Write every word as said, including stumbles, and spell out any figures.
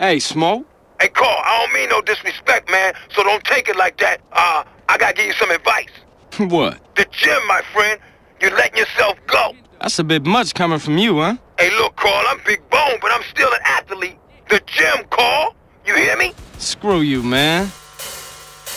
Hey, Smoke. Hey, Carl, I don't mean no disrespect, man, so don't take it like that. Uh, I gotta give you some advice. What? The gym, my friend. You're letting yourself go. That's a bit much coming from you, huh? Hey, look, Carl, I'm big bone, but I'm still an athlete. The gym, Carl. You hear me? Screw you, man.